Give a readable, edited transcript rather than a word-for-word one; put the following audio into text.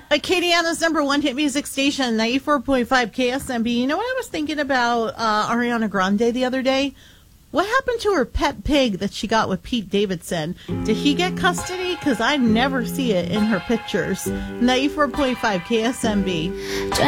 Acadiana's number one hit music station, 94.5 KSMB. You know what I was thinking about Ariana Grande the other day? What happened to her pet pig that she got with Pete Davidson? Did he get custody? Because I never see it in her pictures. 94.5 KSMB.